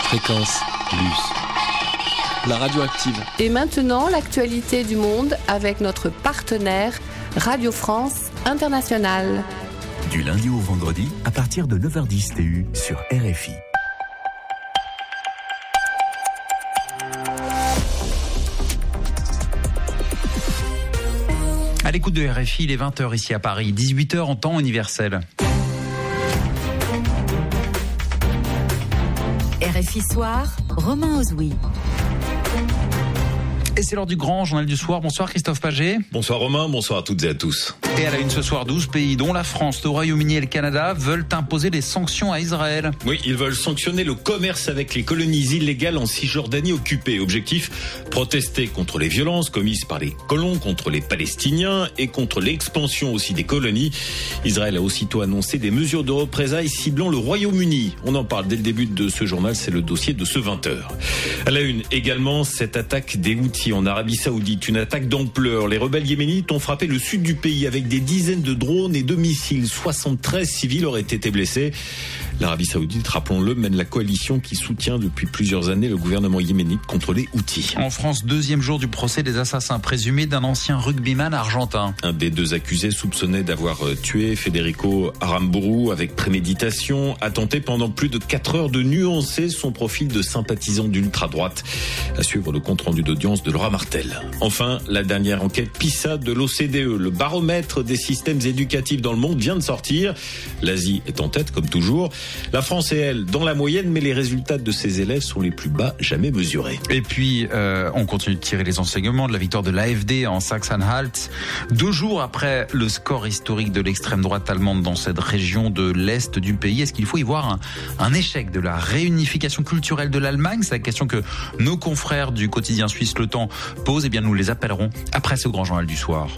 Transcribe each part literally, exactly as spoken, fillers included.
Fréquence Plus. La radio active. Et maintenant, l'actualité du monde avec notre partenaire Radio France Internationale. Du lundi au vendredi, à partir de neuf heures dix T U sur R F I. À l'écoute de R F I, il est vingt heures ici à Paris, dix-huit heures en temps universel. R F I Soir, Romain Ozoui. Et c'est l'heure du grand journal du soir. Bonsoir Christophe Paget. Bonsoir Romain, bonsoir à toutes et à tous. Et à la une ce soir, douze pays, dont la France, le Royaume-Uni et le Canada, veulent imposer des sanctions à Israël. Oui, ils veulent sanctionner le commerce avec les colonies illégales en Cisjordanie occupée. Objectif, protester contre les violences commises par les colons contre les Palestiniens et contre l'expansion aussi des colonies. Israël a aussitôt annoncé des mesures de représailles ciblant le Royaume-Uni. On en parle dès le début de ce journal, c'est le dossier de ce vingt heures. À la une également, cette attaque des Houthis en Arabie Saoudite, une attaque d'ampleur. Les rebelles yéménites ont frappé le sud du pays avec des dizaines de drones et de missiles. soixante-treize civils auraient été blessés. L'Arabie Saoudite, rappelons-le, mène la coalition qui soutient depuis plusieurs années le gouvernement yéménite contre les Houthis. En France, deuxième jour du procès des assassins présumés d'un ancien rugbyman argentin. Un des deux accusés soupçonné d'avoir tué Federico Aramburu avec préméditation a tenté pendant plus de quatre heures de nuancer son profil de sympathisant d'ultra-droite. À suivre le compte-rendu d'audience de Laura Martel. Enfin, la dernière enquête PISA de l'O C D E, le baromètre des systèmes éducatifs dans le monde, vient de sortir. L'Asie est en tête, comme toujours. La France est, elle, dans la moyenne, mais les résultats de ses élèves sont les plus bas jamais mesurés. Et puis, euh, on continue de tirer les enseignements de la victoire de l'A F D en Saxe-Anhalt. Deux jours après le score historique de l'extrême droite allemande dans cette région de l'Est du pays, est-ce qu'il faut y voir un, un échec de la réunification culturelle de l'Allemagne? C'est la question que nos confrères du quotidien suisse Le Temps posent. Eh bien, nous les appellerons après ce grand journal du soir.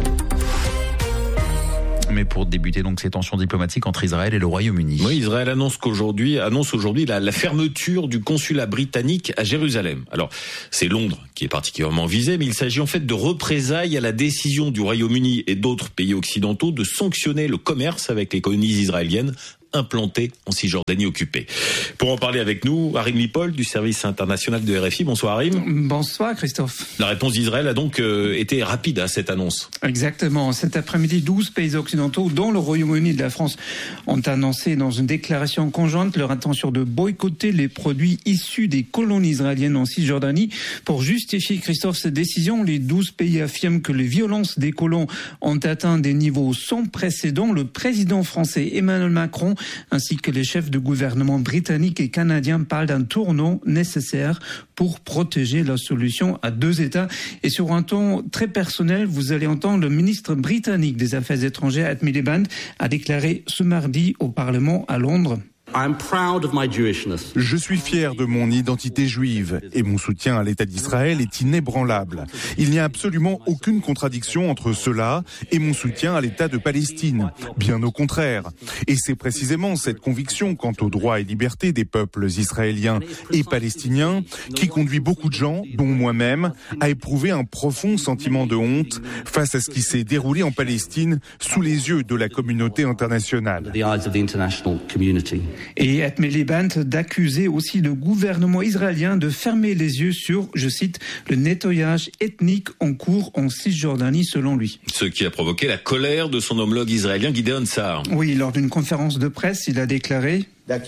Mais pour débuter donc ces tensions diplomatiques entre Israël et le Royaume-Uni. Oui, Israël annonce qu'aujourd'hui annonce aujourd'hui la, la fermeture du consulat britannique à Jérusalem. Alors, c'est Londres qui est particulièrement visé, mais il s'agit en fait de représailles à la décision du Royaume-Uni et d'autres pays occidentaux de sanctionner le commerce avec les colonies israéliennes implantées en Cisjordanie occupée. Pour en parler avec nous, Harim Lippold du service international de R F I. Bonsoir Harim. Bonsoir Christophe. La réponse d'Israël a donc euh, été rapide à cette annonce. Exactement. Cet après-midi, douze pays occidentaux, dont le Royaume-Uni et la France, ont annoncé dans une déclaration conjointe leur intention de boycotter les produits issus des colonies israéliennes en Cisjordanie. Pour justifier, Christophe, cette décision, les douze pays affirment que les violences des colons ont atteint des niveaux sans précédent. Le président français Emmanuel Macron ainsi que les chefs de gouvernement britanniques et canadiens parlent d'un tournant nécessaire pour protéger la solution à deux États. Et sur un ton très personnel, vous allez entendre le ministre britannique des Affaires étrangères, Ed Miliband, a déclaré ce mardi au Parlement à Londres. I'm proud of my Jewishness. Je suis fier de mon identité juive et mon soutien à l'État d'Israël est inébranlable. Il n'y a absolument aucune contradiction entre cela et mon soutien à l'État de Palestine. Bien au contraire. Et c'est précisément cette conviction quant aux droits et libertés des peuples israéliens et palestiniens qui conduit beaucoup de gens, dont moi-même, à éprouver un profond sentiment de honte face à ce qui s'est déroulé en Palestine sous les yeux de la communauté internationale. Et Ed Miliband d'accuser aussi le gouvernement israélien de fermer les yeux sur, je cite, le nettoyage ethnique en cours en Cisjordanie selon lui. Ce qui a provoqué la colère de son homologue israélien Gideon Sa'ar. Oui, lors d'une conférence de presse, il a déclaré: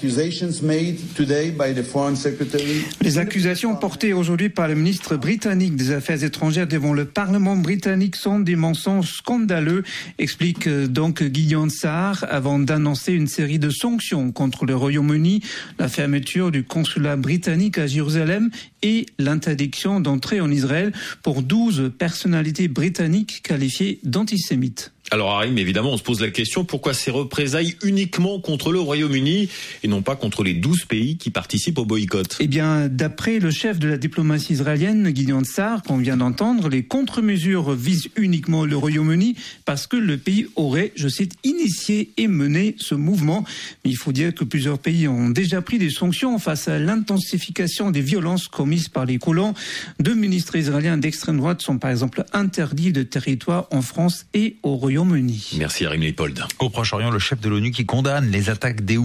les accusations portées aujourd'hui par le ministre britannique des Affaires étrangères devant le Parlement britannique sont des mensonges scandaleux, explique donc Gideon Sa'ar avant d'annoncer une série de sanctions contre le Royaume-Uni, la fermeture du consulat britannique à Jérusalem et l'interdiction d'entrer en Israël pour douze personnalités britanniques qualifiées d'antisémites. Alors Harim, évidemment, on se pose la question, pourquoi ces représailles uniquement contre le Royaume-Uni et non pas contre les douze pays qui participent au boycott? Eh bien, d'après le chef de la diplomatie israélienne, Gideon Sa'ar, qu'on vient d'entendre, les contre-mesures visent uniquement le Royaume-Uni parce que le pays aurait, je cite, initié et mené ce mouvement. Mais il faut dire que plusieurs pays ont déjà pris des sanctions face à l'intensification des violences commises par les colons. Deux ministres israéliens d'extrême droite sont par exemple interdits de territoire en France et au Royaume-Uni. Merci Harim Lippold. Au Proche-Orient, le chef de l'ONU qui condamne les attaques des Houthis du Yémen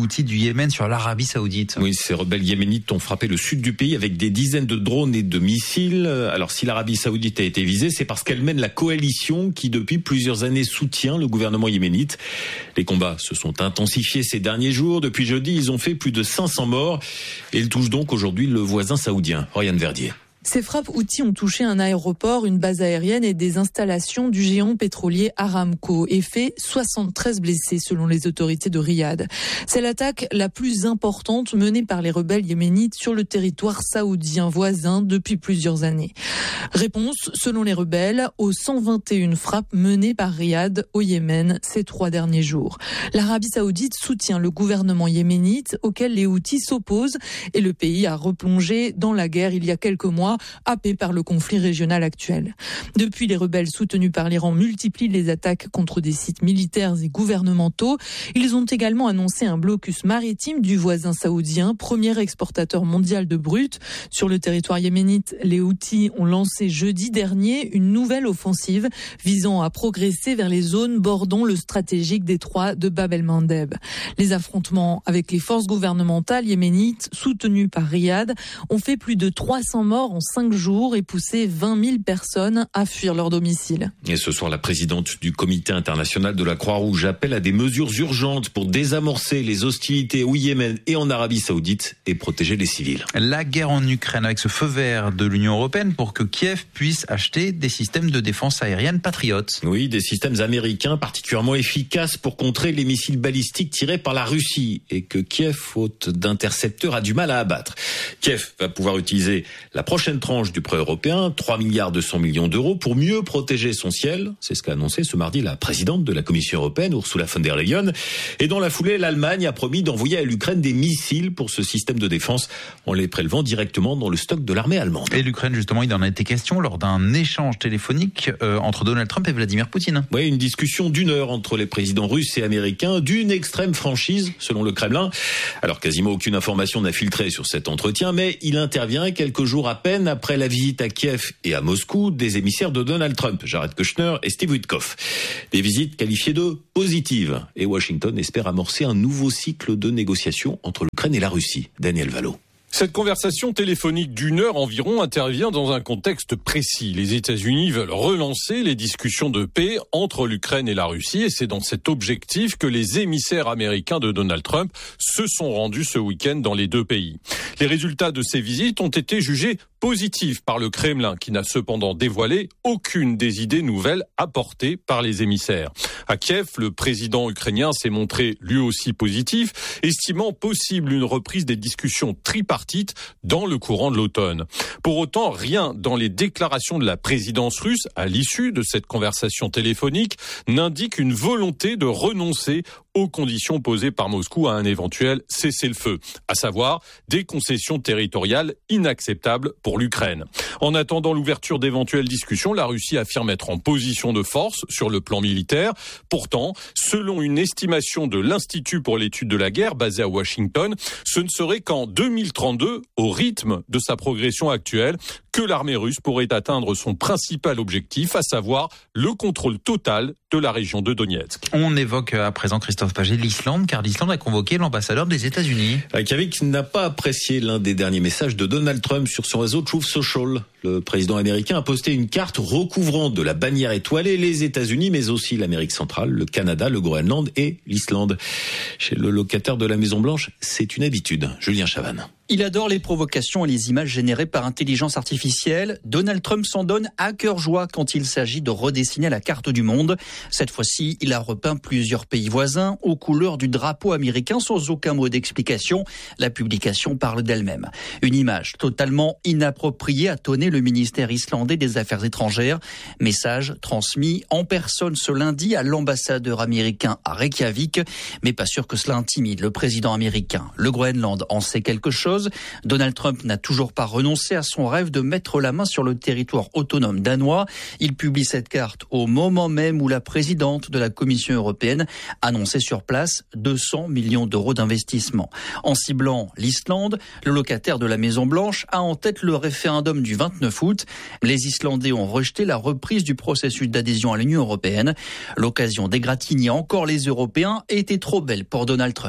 Yémen sur l'Arabie Saoudite. Oui, ces rebelles yéménites ont frappé le sud du pays avec des dizaines de drones et de missiles. Alors si l'Arabie Saoudite a été visée, c'est parce qu'elle mène la coalition qui depuis plusieurs années soutient le gouvernement yéménite. Les combats se sont intensifiés ces derniers jours. Depuis jeudi, ils ont fait plus de cinq cents morts et ils touchent donc aujourd'hui le voisin saoudien. Ryan Verdier. Ces frappes Houthis ont touché un aéroport, une base aérienne et des installations du géant pétrolier Aramco et fait soixante-treize blessés selon les autorités de Riyad. C'est l'attaque la plus importante menée par les rebelles yéménites sur le territoire saoudien voisin depuis plusieurs années. Réponse, selon les rebelles, aux cent vingt et une frappes menées par Riyad au Yémen ces trois derniers jours. L'Arabie Saoudite soutient le gouvernement yéménite auquel les Houthis s'opposent et le pays a replongé dans la guerre il y a quelques mois, happé par le conflit régional actuel. Depuis, les rebelles soutenus par l'Iran multiplient les attaques contre des sites militaires et gouvernementaux. Ils ont également annoncé un blocus maritime du voisin saoudien, premier exportateur mondial de brut. Sur le territoire yéménite, les Houthis ont lancé jeudi dernier une nouvelle offensive visant à progresser vers les zones bordant le stratégique détroit de Bab el-Mandeb. Les affrontements avec les forces gouvernementales yéménites, soutenues par Riyad, ont fait plus de trois cents morts en cinq jours et poussé vingt mille personnes à fuir leur domicile. Et ce soir, la présidente du Comité international de la Croix-Rouge appelle à des mesures urgentes pour désamorcer les hostilités au Yémen et en Arabie Saoudite et protéger les civils. La guerre en Ukraine avec ce feu vert de l'Union européenne pour que Kiev puisse acheter des systèmes de défense aérienne Patriot. Oui, des systèmes américains particulièrement efficaces pour contrer les missiles balistiques tirés par la Russie et que Kiev, faute d'intercepteurs, a du mal à abattre. Kiev va pouvoir utiliser la prochaine tranche du prêt européen, trois milliards deux cents millions d'euros, pour mieux protéger son ciel. C'est ce qu'a annoncé ce mardi la présidente de la Commission européenne, Ursula von der Leyen. Et dans la foulée, l'Allemagne a promis d'envoyer à l'Ukraine des missiles pour ce système de défense en les prélevant directement dans le stock de l'armée allemande. Et l'Ukraine, justement, il en a été question lors d'un échange téléphonique euh, entre Donald Trump et Vladimir Poutine. Oui, une discussion d'une heure entre les présidents russes et américains, d'une extrême franchise, selon le Kremlin. Alors, quasiment aucune information n'a filtré sur cet entretien, mais il intervient quelques jours à peine après la visite à Kiev et à Moscou des émissaires de Donald Trump, Jared Kushner et Steve Witkoff. Des visites qualifiées de positives. Et Washington espère amorcer un nouveau cycle de négociations entre l'Ukraine et la Russie. Daniel Valo. Cette conversation téléphonique d'une heure environ intervient dans un contexte précis. Les États-Unis veulent relancer les discussions de paix entre l'Ukraine et la Russie et c'est dans cet objectif que les émissaires américains de Donald Trump se sont rendus ce week-end dans les deux pays. Les résultats de ces visites ont été jugés positifs par le Kremlin qui n'a cependant dévoilé aucune des idées nouvelles apportées par les émissaires. À Kiev, le président ukrainien s'est montré lui aussi positif, estimant possible une reprise des discussions tripartites dans le courant de l'automne. Pour autant, rien dans les déclarations de la présidence russe à l'issue de cette conversation téléphonique n'indique une volonté de renoncer aux conditions posées par Moscou à un éventuel cessez-le-feu, à savoir des concessions territoriales inacceptables pour l'Ukraine. En attendant l'ouverture d'éventuelles discussions, la Russie affirme être en position de force sur le plan militaire. Pourtant, selon une estimation de l'Institut pour l'étude de la guerre basé à Washington, ce ne serait qu'en deux mille trente-deux, au rythme de sa progression actuelle, que l'armée russe pourrait atteindre son principal objectif, à savoir le contrôle total de la région de Donetsk. On évoque à présent, Christophe Paget, l'Islande, car l'Islande a convoqué l'ambassadeur des États-Unis. Reykjavik n'a pas apprécié l'un des derniers messages de Donald Trump sur son réseau Truth Social. Le président américain a posté une carte recouvrant de la bannière étoilée les États-Unis, mais aussi l'Amérique centrale, le Canada, le Groenland et l'Islande. Chez le locataire de la Maison-Blanche, c'est une habitude. Julien Chavannes. Il adore les provocations et les images générées par intelligence artificielle. Donald Trump s'en donne à cœur joie quand il s'agit de redessiner la carte du monde. Cette fois-ci, il a repeint plusieurs pays voisins aux couleurs du drapeau américain sans aucun mot d'explication. La publication parle d'elle-même. Une image totalement inappropriée a tonné le ministère islandais des Affaires étrangères. Message transmis en personne ce lundi à l'ambassadeur américain à Reykjavik. Mais pas sûr que cela intimide le président américain. Le Groenland en sait quelque chose. Donald Trump n'a toujours pas renoncé à son rêve de mettre la main sur le territoire autonome danois. Il publie cette carte au moment même où la présidente de la Commission européenne annonçait sur place deux cents millions d'euros d'investissement. En ciblant l'Islande, le locataire de la Maison-Blanche a en tête le référendum du vingt-neuf août. Les Islandais ont rejeté la reprise du processus d'adhésion à l'Union européenne. L'occasion d'égratigner encore les Européens était trop belle pour Donald Trump.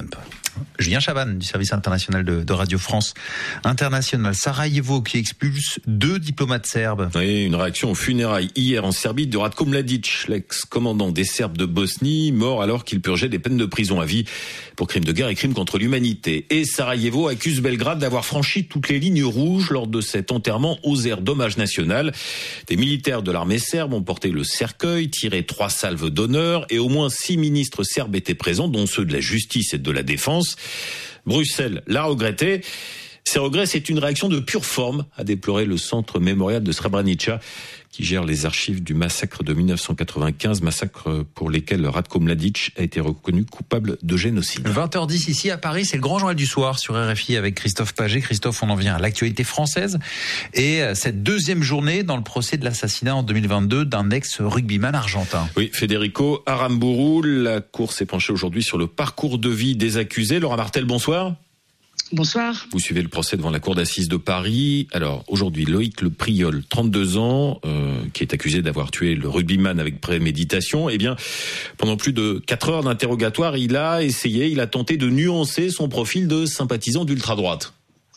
Julien Chaban du service international de, de Radio France International. Sarajevo qui expulse deux diplomates serbes. Oui, une réaction aux funérailles hier en Serbie de Ratko Mladic, l'ex-commandant des Serbes de Bosnie, mort alors qu'il purgeait des peines de prison à vie pour crimes de guerre et crimes contre l'humanité. Et Sarajevo accuse Belgrade d'avoir franchi toutes les lignes rouges lors de cet enterrement aux aires d'hommage national. Des militaires de l'armée serbe ont porté le cercueil, tiré trois salves d'honneur et au moins six ministres serbes étaient présents, dont ceux de la justice et de la défense. Bruxelles l'a regretté. Ces regrets, c'est une réaction de pure forme, a déploré le centre mémorial de Srebrenica, qui gère les archives du massacre de dix-neuf cent quatre-vingt-quinze, massacre pour lesquels Ratko Mladic a été reconnu coupable de génocide. vingt heures dix ici à Paris, c'est le grand journal du soir sur R F I avec Christophe Paget. Christophe, on en vient à l'actualité française et cette deuxième journée dans le procès de l'assassinat en deux mille vingt-deux d'un ex-rugbyman argentin. Oui, Federico Aramburu. La cour s'est penchée aujourd'hui sur le parcours de vie des accusés. Laura Martel, bonsoir. Bonsoir. Vous suivez le procès devant la cour d'assises de Paris. Alors aujourd'hui, Loïc Le Priol, trente-deux ans, euh, qui est accusé d'avoir tué le rugbyman avec préméditation. Eh bien, pendant plus de quatre heures d'interrogatoire, il a essayé, il a tenté de nuancer son profil de sympathisant d'ultra-droite.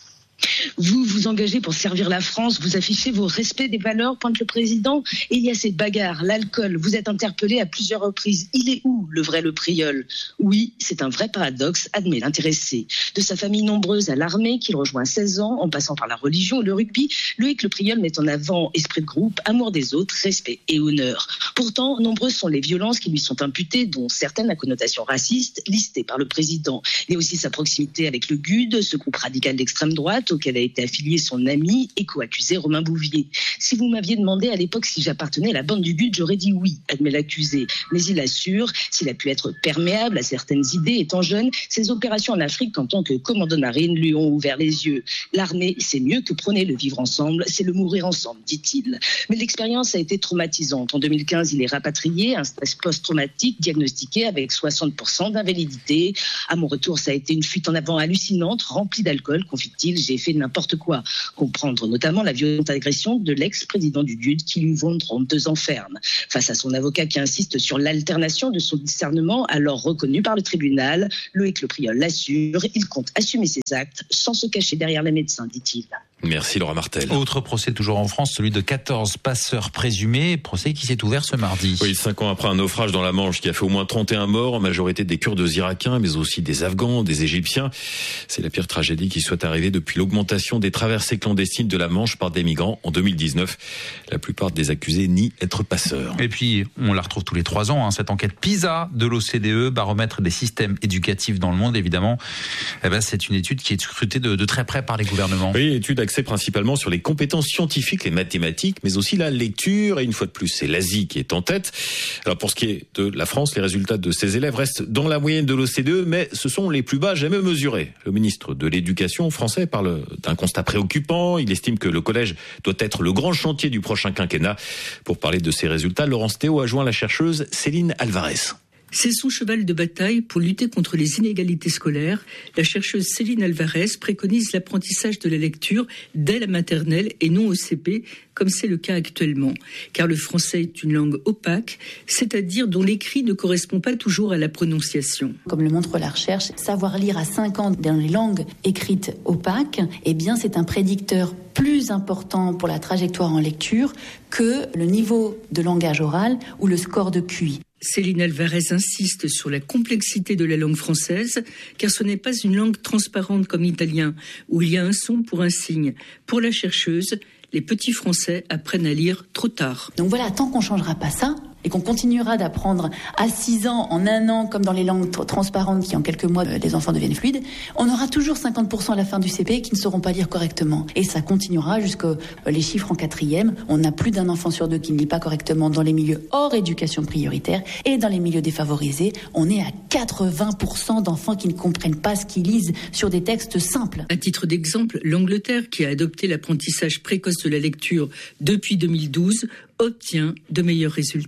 Vous vous engagez pour servir la France, vous affichez vos respects des valeurs, pointe le président. Et il y a cette bagarre, l'alcool. Vous êtes interpellé à plusieurs reprises. Il est où, le vrai Le Priol? Oui, c'est un vrai paradoxe, admet l'intéressé. De sa famille nombreuse à l'armée, qu'il rejoint à seize ans, en passant par la religion et le rugby, Loïc Le Priol met en avant esprit de groupe, amour des autres, respect et honneur. Pourtant, nombreuses sont les violences qui lui sont imputées, dont certaines à connotation raciste, listées par le président. Il y a aussi sa proximité avec le G U D, ce groupe radical d'extrême droite, auquel a été affilié son ami et co-accusé Romain Bouvier. Si vous m'aviez demandé à l'époque si j'appartenais à la bande du G U D, j'aurais dit oui, admet l'accusé. Mais il assure, s'il a pu être perméable à certaines idées étant jeune, ses opérations en Afrique en tant que commandant de marine lui ont ouvert les yeux. L'armée, c'est mieux que prôner le vivre ensemble, c'est le mourir ensemble, dit-il. Mais l'expérience a été traumatisante. En deux mille quinze, il est rapatrié, un stress post-traumatique diagnostiqué avec soixante pour cent d'invalidité. À mon retour, ça a été une fuite en avant hallucinante, remplie d'alcool, confie-t-il. J'ai fait n'importe quoi. Comprendre notamment la violente agression de l'ex-président du G U D qui lui vaut trente-deux ans ferme. Face à son avocat qui insiste sur l'alternation de son discernement, alors reconnu par le tribunal, Loïc Le Priol l'assure, il compte assumer ses actes sans se cacher derrière les médecins, dit-il. Merci Laura Martel. Autre procès toujours en France, celui de quatorze passeurs présumés, procès qui s'est ouvert ce mardi. Oui, cinq ans après un naufrage dans la Manche qui a fait au moins trente et un morts, en majorité des Kurdes irakiens, mais aussi des Afghans, des Égyptiens. C'est la pire tragédie qui soit arrivée depuis l'augmentation des traversées clandestines de la Manche par des migrants en deux mille dix-neuf. La plupart des accusés nient être passeurs. Et puis, on la retrouve tous les trois ans, hein, cette enquête PISA de l'O C D E, baromètre des systèmes éducatifs dans le monde, évidemment. Eh ben, c'est une étude qui est scrutée de, de très près par les gouvernements. Oui, étude axée principalement sur les compétences scientifiques, les mathématiques, mais aussi la lecture. Et une fois de plus, c'est l'Asie qui est en tête. Alors pour ce qui est de la France, les résultats de ses élèves restent dans la moyenne de l'O C D E, mais ce sont les plus bas jamais mesurés. Le ministre de l'Éducation français parle d'un constat préoccupant. Il estime que le collège doit être le grand chantier du prochain quinquennat. Pour parler de ces résultats, Laurence Théo a joint la chercheuse Céline Alvarez. C'est son cheval de bataille pour lutter contre les inégalités scolaires. La chercheuse Céline Alvarez préconise l'apprentissage de la lecture dès la maternelle et non au C P, comme c'est le cas actuellement. Car le français est une langue opaque, c'est-à-dire dont l'écrit ne correspond pas toujours à la prononciation. Comme le montre la recherche, savoir lire à cinq ans dans les langues écrites opaques, eh bien c'est un prédicteur plus important pour la trajectoire en lecture que le niveau de langage oral ou le score de Q I. Céline Alvarez insiste sur la complexité de la langue française, car ce n'est pas une langue transparente comme l'italien, où il y a un son pour un signe. Pour la chercheuse, les petits Français apprennent à lire trop tard. Donc voilà, tant qu'on ne changera pas ça, et qu'on continuera d'apprendre à six ans, en un an, comme dans les langues t- transparentes qui en quelques mois, euh, les enfants deviennent fluides, on aura toujours cinquante pour cent à la fin du C P qui ne sauront pas lire correctement. Et ça continuera jusqu'aux euh, les chiffres en quatrième. On a plus d'un enfant sur deux qui ne lit pas correctement dans les milieux hors éducation prioritaire et dans les milieux défavorisés. On est à quatre-vingts pour cent d'enfants qui ne comprennent pas ce qu'ils lisent sur des textes simples. À titre d'exemple, l'Angleterre, qui a adopté l'apprentissage précoce de la lecture depuis deux mille douze, obtient de meilleurs résultats.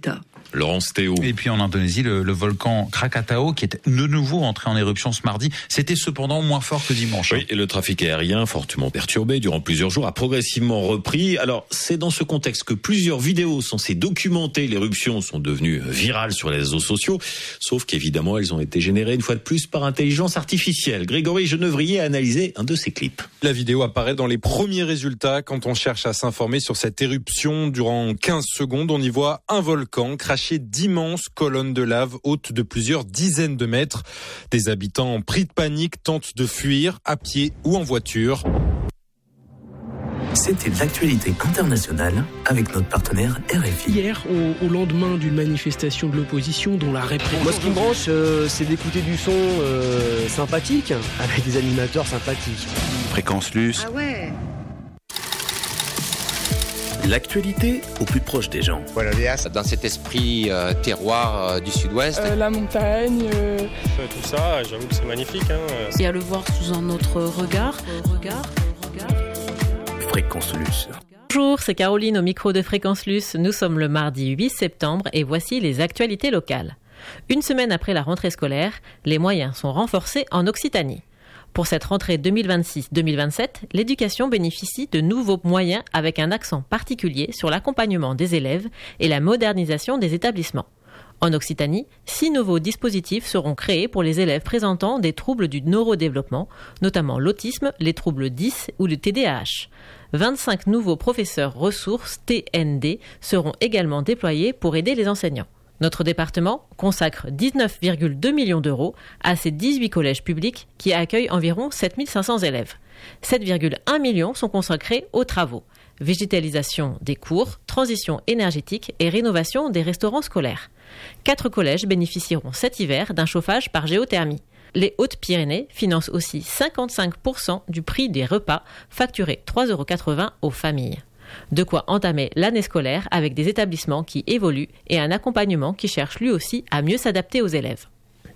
Laurence Théo. Et puis en Indonésie, le, le volcan Krakatau qui est de nouveau entré en éruption ce mardi. C'était cependant moins fort que dimanche. Oui, et le trafic aérien, fortement perturbé durant plusieurs jours, a progressivement repris. Alors, c'est dans ce contexte que plusieurs vidéos censées documenter l'éruption sont devenues virales sur les réseaux sociaux. Sauf qu'évidemment, elles ont été générées une fois de plus par intelligence artificielle. Grégory Genevrier a analysé un de ces clips. La vidéo apparaît dans les premiers résultats quand on cherche à s'informer sur cette éruption. Durant quinze secondes, on y voit un volcan cracher d'immenses colonnes de lave hautes de plusieurs dizaines de mètres. Des habitants pris de panique tentent de fuir à pied ou en voiture. C'était l'actualité internationale avec notre partenaire R F I. Hier, au, au lendemain d'une manifestation de l'opposition dont la répression... Moi, ce qui me branche, euh, c'est d'écouter du son euh, sympathique, avec des animateurs sympathiques. Fréquence Luce. Ah ouais. L'actualité au plus proche des gens. Voilà, dans cet esprit euh, terroir euh, du sud-ouest. Euh, la montagne. Euh... Tout ça, j'avoue que c'est magnifique. Hein. Et à le voir sous un autre regard. regard, regard. Fréquence Luce. Bonjour, c'est Caroline au micro de Fréquence Luce. Nous sommes le mardi huit septembre et voici les actualités locales. Une semaine après la rentrée scolaire, les moyens sont renforcés en Occitanie. Pour cette rentrée deux mille vingt-six deux mille vingt-sept, l'éducation bénéficie de nouveaux moyens avec un accent particulier sur l'accompagnement des élèves et la modernisation des établissements. En Occitanie, six nouveaux dispositifs seront créés pour les élèves présentant des troubles du neurodéveloppement, notamment l'autisme, les troubles dys ou le T D A H. vingt-cinq nouveaux professeurs ressources T N D seront également déployés pour aider les enseignants. Notre département consacre dix-neuf virgule deux millions d'euros à ces dix-huit collèges publics qui accueillent environ sept mille cinq cents élèves. sept virgule un millions sont consacrés aux travaux, végétalisation des cours, transition énergétique et rénovation des restaurants scolaires. Quatre collèges bénéficieront cet hiver d'un chauffage par géothermie. Les Hautes-Pyrénées financent aussi cinquante-cinq pour cent du prix des repas facturés trois euros quatre-vingts aux familles. De quoi entamer l'année scolaire avec des établissements qui évoluent et un accompagnement qui cherche lui aussi à mieux s'adapter aux élèves.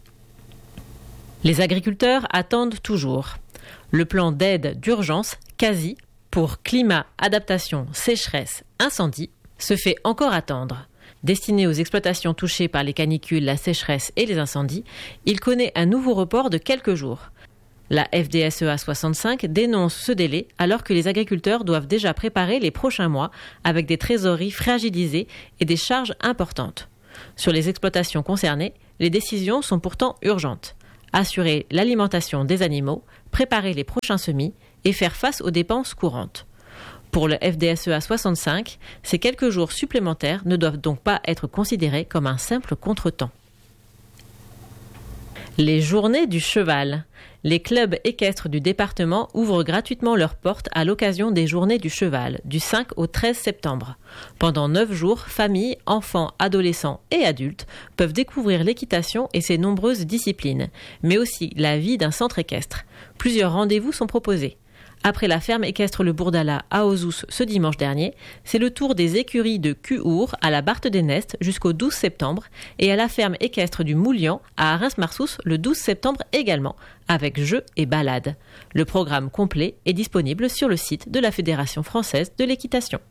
Les agriculteurs attendent toujours. Le plan d'aide d'urgence quasi pour climat, adaptation, sécheresse, incendie se fait encore attendre. Destiné aux exploitations touchées par les canicules, la sécheresse et les incendies, il connaît un nouveau report de quelques jours. La F D S E A soixante-cinq dénonce ce délai alors que les agriculteurs doivent déjà préparer les prochains mois avec des trésoreries fragilisées et des charges importantes. Sur les exploitations concernées, les décisions sont pourtant urgentes. Assurer l'alimentation des animaux, préparer les prochains semis et faire face aux dépenses courantes. Pour le F D S E A soixante-cinq, ces quelques jours supplémentaires ne doivent donc pas être considérés comme un simple contretemps. Les journées du cheval. Les clubs équestres du département ouvrent gratuitement leurs portes à l'occasion des journées du cheval, du cinq au treize septembre. Pendant neuf jours, familles, enfants, adolescents et adultes peuvent découvrir l'équitation et ses nombreuses disciplines, mais aussi la vie d'un centre équestre. Plusieurs rendez-vous sont proposés. Après la ferme équestre Le Bourdala à Ozouz ce dimanche dernier, c'est le tour des écuries de Cuhour à la Barthe des Nestes jusqu'au douze septembre et à la ferme équestre du Moulian à Reims-Marsous le douze septembre également, avec jeux et balades. Le programme complet est disponible sur le site de la Fédération française de l'équitation.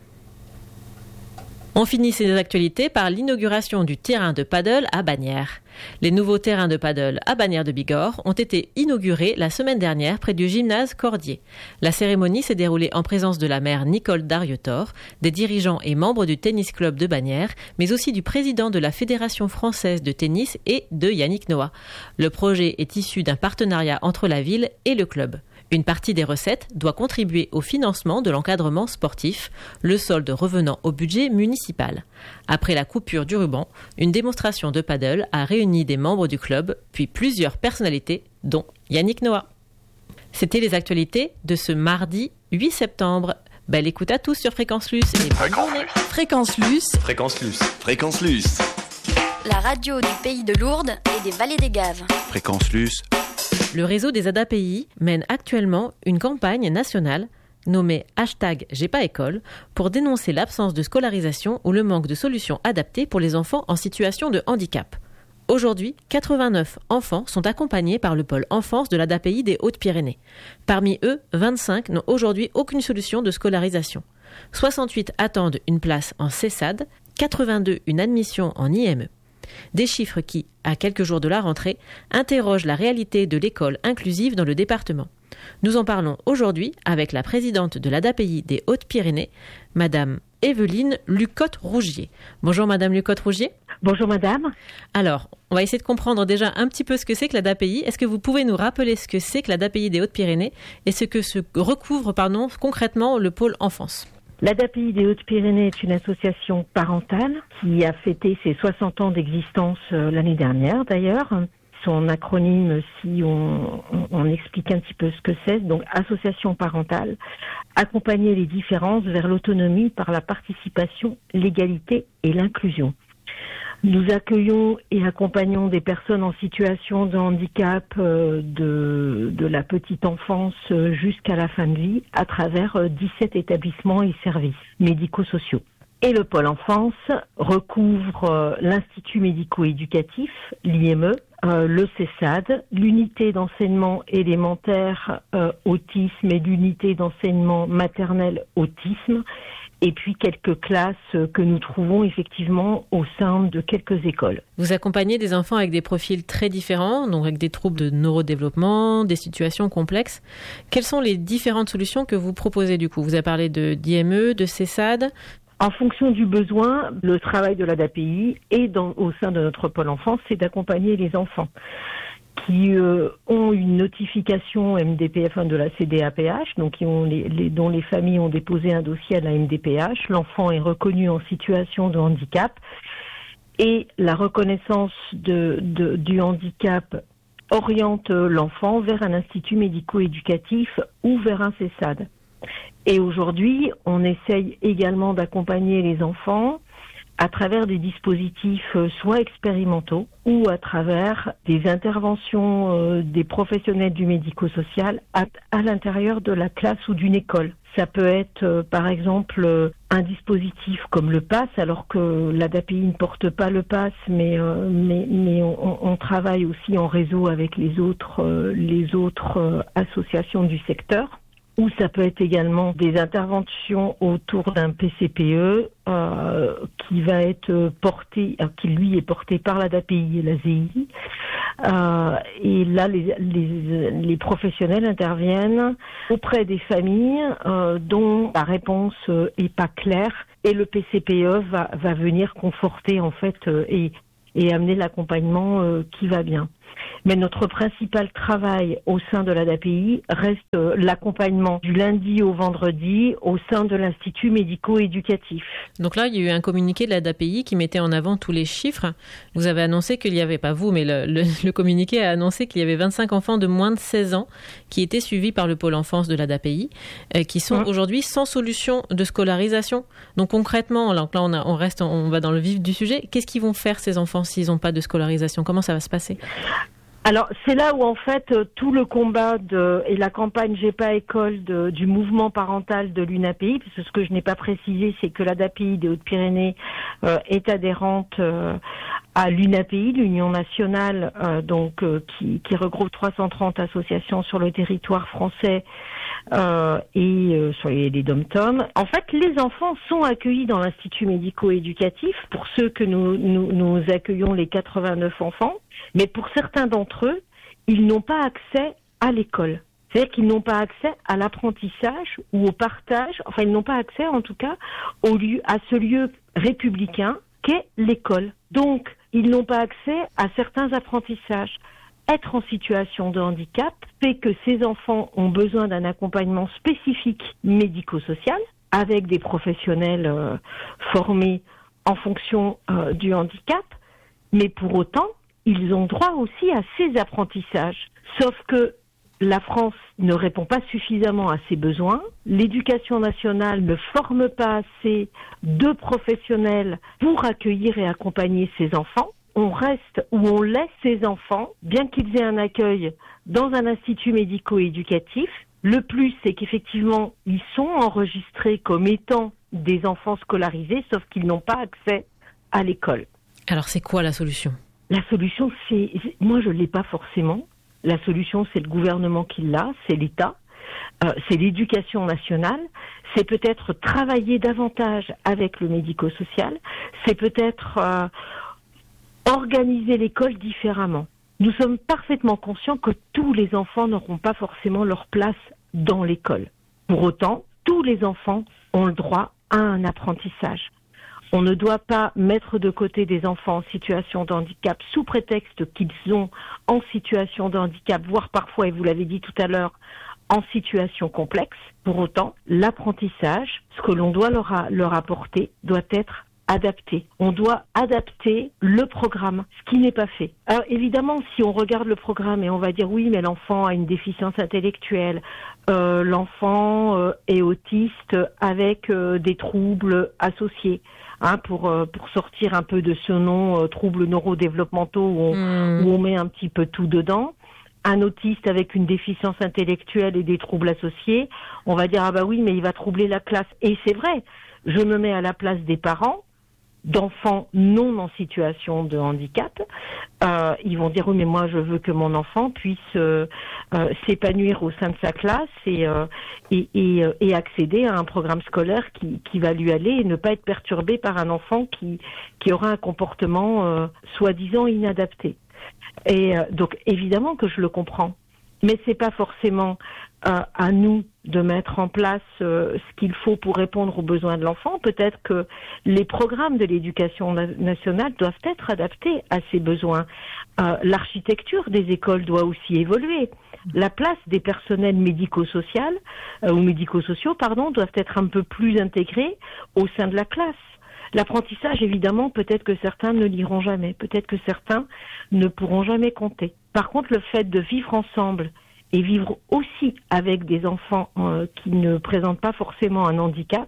On finit ces actualités par l'inauguration du terrain de paddle à Bagnères. Les nouveaux terrains de paddle à Bagnères de Bigorre ont été inaugurés la semaine dernière près du gymnase Cordier. La cérémonie s'est déroulée en présence de la maire Nicole Darietor, des dirigeants et membres du tennis club de Bagnères, mais aussi du président de la Fédération française de tennis et de Yannick Noah. Le projet est issu d'un partenariat entre la ville et le club. Une partie des recettes doit contribuer au financement de l'encadrement sportif, le solde revenant au budget municipal. Après la coupure du ruban, une démonstration de paddle a réuni des membres du club, puis plusieurs personnalités, dont Yannick Noah. C'était les actualités de ce mardi huit septembre. Belle écoute à tous sur Fréquence Luce et bonne journée. Fréquence Luce. Fréquence Luce. Fréquence Luce. La radio du pays de Lourdes et des vallées des Gaves. Fréquence Luce. Le réseau des A D A P I mène actuellement une campagne nationale nommée hashtag J'ai pas école pour dénoncer l'absence de scolarisation ou le manque de solutions adaptées pour les enfants en situation de handicap. Aujourd'hui, quatre-vingt-neuf enfants sont accompagnés par le pôle enfance de l'A D A P I des Hautes-Pyrénées. Parmi eux, vingt-cinq n'ont aujourd'hui aucune solution de scolarisation. soixante-huit attendent une place en C E S A D, quatre-vingt-deux une admission en I M E. Des chiffres qui, à quelques jours de la rentrée, interrogent la réalité de l'école inclusive dans le département. Nous en parlons aujourd'hui avec la présidente de l'A D A P I des Hautes-Pyrénées, Madame Evelyne Lucotte-Rougier. Bonjour Madame Lucotte-Rougier. Bonjour Madame. Alors, on va essayer de comprendre déjà un petit peu ce que c'est que l'A D A P I. Est-ce que vous pouvez nous rappeler ce que c'est que l'A D A P I des Hautes-Pyrénées et ce que se recouvre pardon, concrètement le pôle enfance ? L'A D A P I des Hautes-Pyrénées est une association parentale qui a fêté ses soixante ans d'existence euh, l'année dernière d'ailleurs. Son acronyme, si on, on, on explique un petit peu ce que c'est, donc association parentale, accompagner les différences vers l'autonomie par la participation, l'égalité et l'inclusion. Nous accueillons et accompagnons des personnes en situation de handicap euh, de, de la petite enfance jusqu'à la fin de vie à travers euh, dix-sept établissements et services médico-sociaux. Et le pôle enfance recouvre euh, l'Institut médico-éducatif, l'I M E, euh, le C E S A D, l'unité d'enseignement élémentaire euh, autisme et l'unité d'enseignement maternel autisme, et puis quelques classes que nous trouvons effectivement au sein de quelques écoles. Vous accompagnez des enfants avec des profils très différents, donc avec des troubles de neurodéveloppement, des situations complexes. Quelles sont les différentes solutions que vous proposez du coup ? Vous avez parlé de d'I M E, de C E S A D. En fonction du besoin, le travail de l'A D A P I et dans, au sein de notre pôle enfance, c'est d'accompagner les enfants qui euh, ont une notification M D P F un de la C D A P H, donc qui ont les, les, dont les familles ont déposé un dossier à la M D P H. L'enfant est reconnu en situation de handicap et la reconnaissance de, de, du handicap oriente l'enfant vers un institut médico-éducatif ou vers un C E S A D. Et aujourd'hui, on essaye également d'accompagner les enfants à travers des dispositifs soit expérimentaux ou à travers des interventions euh, des professionnels du médico-social à, à l'intérieur de la classe ou d'une école. Ça peut être euh, par exemple euh, un dispositif comme le P A S, alors que l'A D A P I ne porte pas le P A S, mais, euh, mais, mais on, on travaille aussi en réseau avec les autres, euh, les autres euh, associations du secteur. Ou ça peut être également des interventions autour d'un P C P E euh, qui va être porté, euh, qui lui est porté par l'A D A P I et la Z I. Euh, et là, les, les, les professionnels interviennent auprès des familles euh, dont la réponse euh, est pas claire, et le P C P E va, va venir conforter en fait euh, et, et amener l'accompagnement euh, qui va bien. Mais notre principal travail au sein de l'A D A P I reste l'accompagnement du lundi au vendredi au sein de l'Institut médico-éducatif. Donc là, il y a eu un communiqué de l'A D A P I qui mettait en avant tous les chiffres. Vous avez annoncé qu'il y avait, pas vous, mais le, le, le communiqué a annoncé qu'il y avait vingt-cinq enfants de moins de seize ans qui étaient suivis par le pôle enfance de l'A D A P I, euh, qui sont mmh. aujourd'hui sans solution de scolarisation. Donc concrètement, là, là on, a, on reste, on va dans le vif du sujet. Qu'est-ce qu'ils vont faire ces enfants s'ils n'ont pas de scolarisation ? Comment ça va se passer ? Alors, c'est là où, en fait, tout le combat de, et la campagne J'ai pas école de, du mouvement parental de l'U N A P I, parce que ce que je n'ai pas précisé, c'est que l'A D A P I des Hautes-Pyrénées euh, est adhérente euh, à l'U N A P I, l'Union nationale, euh, donc euh, qui, qui regroupe trois cent trente associations sur le territoire français euh, et euh, sur les, les dom-toms. En fait, les enfants sont accueillis dans l'Institut médico-éducatif. Pour ceux que nous, nous, nous accueillons, les quatre-vingt-neuf enfants. Mais pour certains d'entre eux, ils n'ont pas accès à l'école. C'est-à-dire qu'ils n'ont pas accès à l'apprentissage ou au partage, enfin ils n'ont pas accès en tout cas au lieu, à ce lieu républicain qu'est l'école. Donc, ils n'ont pas accès à certains apprentissages. Être en situation de handicap fait que ces enfants ont besoin d'un accompagnement spécifique médico-social avec des professionnels euh, formés en fonction euh, du handicap, mais pour autant, ils ont droit aussi à ces apprentissages. Sauf que la France ne répond pas suffisamment à ces besoins. L'éducation nationale ne forme pas assez de professionnels pour accueillir et accompagner ces enfants. On reste ou on laisse ces enfants, bien qu'ils aient un accueil dans un institut médico-éducatif. Le plus, c'est qu'effectivement, ils sont enregistrés comme étant des enfants scolarisés, sauf qu'ils n'ont pas accès à l'école. Alors, c'est quoi la solution ? La solution, c'est, moi je ne l'ai pas forcément. La solution, c'est le gouvernement qui l'a, c'est l'État, euh, c'est l'éducation nationale, c'est peut-être travailler davantage avec le médico-social, c'est peut-être euh, organiser l'école différemment. Nous sommes parfaitement conscients que tous les enfants n'auront pas forcément leur place dans l'école. Pour autant, tous les enfants ont le droit à un apprentissage. On ne doit pas mettre de côté des enfants en situation de handicap sous prétexte qu'ils sont en situation de handicap, voire parfois, et vous l'avez dit tout à l'heure, en situation complexe. Pour autant, l'apprentissage, ce que l'on doit leur, a, leur apporter, doit être adapté. On doit adapter le programme, ce qui n'est pas fait. Alors évidemment, si on regarde le programme et on va dire oui, mais l'enfant a une déficience intellectuelle, euh, l'enfant euh, est autiste avec euh, des troubles associés, hein, pour euh, pour sortir un peu de ce nom euh, troubles neurodéveloppementaux où on, mmh. où on met un petit peu tout dedans. Un autiste avec une déficience intellectuelle et des troubles associés, on va dire ah bah oui, mais il va troubler la classe. Et c'est vrai, je me mets à la place des parents d'enfants non en situation de handicap, euh, ils vont dire oui mais moi je veux que mon enfant puisse euh, euh, s'épanouir au sein de sa classe et, euh, et, et, euh, et accéder à un programme scolaire qui, qui va lui aller et ne pas être perturbé par un enfant qui, qui aura un comportement euh, soi-disant inadapté. Et euh, donc évidemment que je le comprends, mais c'est pas forcément euh, à nous de mettre en place euh, ce qu'il faut pour répondre aux besoins de l'enfant. Peut-être que les programmes de l'éducation na- nationale doivent être adaptés à ces besoins. Euh, l'architecture des écoles doit aussi évoluer. La place des personnels médico-sociaux euh, ou médico-sociaux, pardon, doivent être un peu plus intégrés au sein de la classe. L'apprentissage, évidemment, peut-être que certains ne liront jamais, peut-être que certains ne pourront jamais compter. Par contre, le fait de vivre ensemble et vivre aussi avec des enfants euh, qui ne présentent pas forcément un handicap,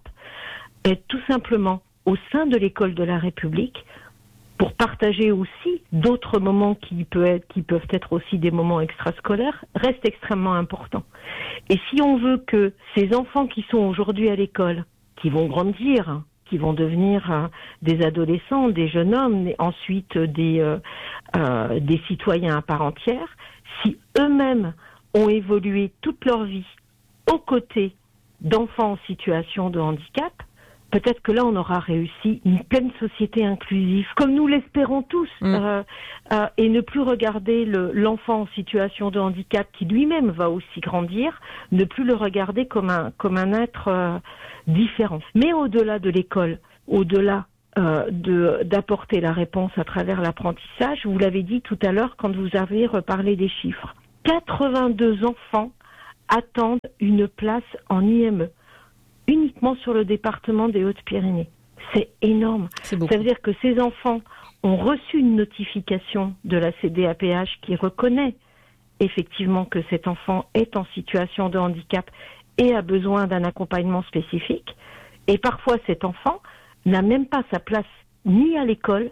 est tout simplement au sein de l'école de la République pour partager aussi d'autres moments qui, peut être, qui peuvent être aussi des moments extrascolaires, reste extrêmement important. Et si on veut que ces enfants qui sont aujourd'hui à l'école, qui vont grandir, qui vont devenir euh, des adolescents, des jeunes hommes, et ensuite des, euh, euh, des citoyens à part entière, si eux-mêmes ont évolué toute leur vie aux côtés d'enfants en situation de handicap, peut-être que là on aura réussi une pleine société inclusive, comme nous l'espérons tous, mmh. euh, euh, et ne plus regarder le, l'enfant en situation de handicap qui lui-même va aussi grandir, ne plus le regarder comme un, comme un être euh, différent. Mais au-delà de l'école, au-delà euh, de, d'apporter la réponse à travers l'apprentissage, vous l'avez dit tout à l'heure quand vous avez reparlé des chiffres, quatre-vingt-deux enfants attendent une place en I M E, uniquement sur le département des Hautes-Pyrénées. C'est énorme. C'est Ça veut dire que ces enfants ont reçu une notification de la C D A P H qui reconnaît effectivement que cet enfant est en situation de handicap et a besoin d'un accompagnement spécifique. Et parfois, cet enfant n'a même pas sa place ni à l'école,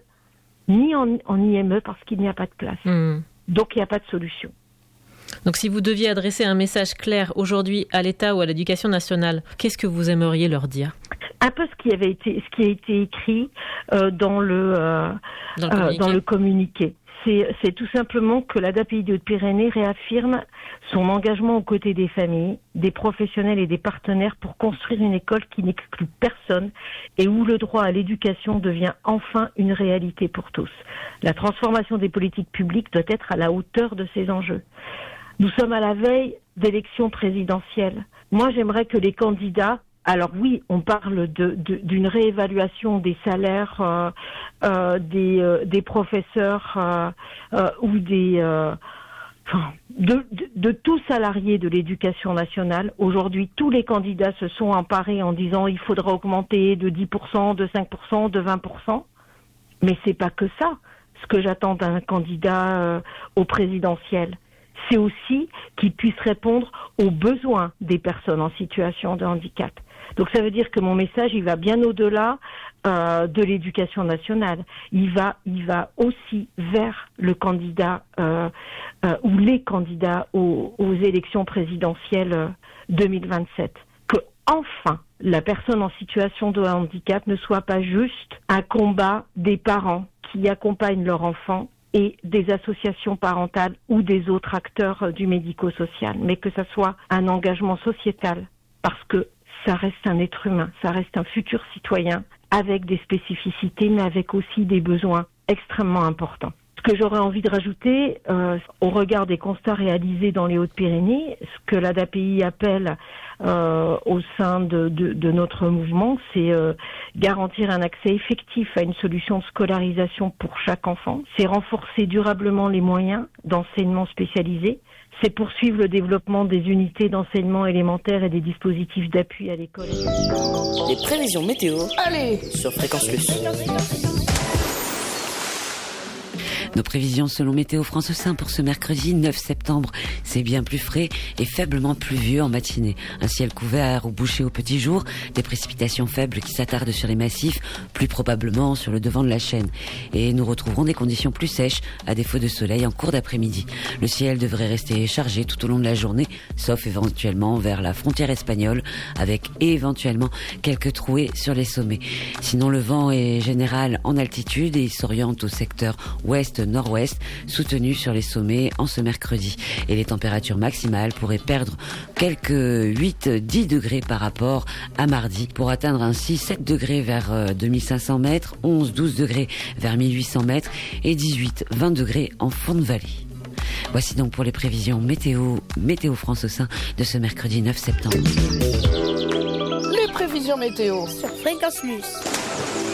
ni en, en I M E parce qu'il n'y a pas de place. Mmh. Donc, il n'y a pas de solution. Donc si vous deviez adresser un message clair aujourd'hui à l'État ou à l'Éducation nationale, qu'est-ce que vous aimeriez leur dire ? Un peu ce qui avait été, ce qui a été écrit euh, dans le euh, dans, le euh, dans le communiqué. C'est, c'est tout simplement que l'A D A P I des Hautes-Pyrénées réaffirme son engagement aux côtés des familles, des professionnels et des partenaires pour construire une école qui n'exclut personne et où le droit à l'éducation devient enfin une réalité pour tous. La transformation des politiques publiques doit être à la hauteur de ces enjeux. Nous sommes à la veille d'élections présidentielles. Moi, j'aimerais que les candidats, alors oui, on parle de, de, d'une réévaluation des salaires euh, euh, des, euh, des professeurs euh, euh, ou des euh, enfin, de, de, de tous salariés de l'éducation nationale. Aujourd'hui, tous les candidats se sont emparés en disant il faudra augmenter de dix pour cent, de cinq pour cent, de vingt pour cent. Mais c'est pas que ça. Ce que j'attends d'un candidat euh, au présidentiel, c'est aussi qu'il puisse répondre aux besoins des personnes en situation de handicap. Donc ça veut dire que mon message, il va bien au-delà euh, de l'éducation nationale. Il va, il va aussi vers le candidat euh, euh, ou les candidats aux, aux élections présidentielles deux mille vingt-sept. Que enfin la personne en situation de handicap ne soit pas juste un combat des parents qui accompagnent leur enfant et des associations parentales ou des autres acteurs du médico-social, mais que ça soit un engagement sociétal, parce que ça reste un être humain, ça reste un futur citoyen avec des spécificités, mais avec aussi des besoins extrêmement importants. Ce que j'aurais envie de rajouter, euh, au regard des constats réalisés dans les Hautes-Pyrénées, ce que l'A D A P I appelle euh, au sein de, de, de notre mouvement, c'est euh, garantir un accès effectif à une solution de scolarisation pour chaque enfant. C'est renforcer durablement les moyens d'enseignement spécialisé. C'est poursuivre le développement des unités d'enseignement élémentaire et des dispositifs d'appui à l'école. Les prévisions météo, allez, sur Fréquence Plus. Nos prévisions selon Météo France Saint pour ce mercredi neuf septembre, c'est bien plus frais et faiblement pluvieux en matinée. Un ciel couvert ou bouché au petit jour, des précipitations faibles qui s'attardent sur les massifs, plus probablement sur le devant de la chaîne. Et nous retrouverons des conditions plus sèches, à défaut de soleil en cours d'après-midi. Le ciel devrait rester chargé tout au long de la journée, sauf éventuellement vers la frontière espagnole, avec éventuellement quelques trouées sur les sommets. Sinon, le vent est général en altitude et il s'oriente au secteur ouest nord-ouest, soutenu sur les sommets en ce mercredi. Et les températures maximales pourraient perdre quelques huit à dix degrés par rapport à mardi, pour atteindre ainsi sept degrés vers deux mille cinq cents mètres, onze à douze degrés vers mille huit cents mètres et dix-huit à vingt degrés en fond de vallée. Voici donc pour les prévisions météo, Météo France Saint de ce mercredi neuf septembre. Les prévisions météo sur Fréquence Plus.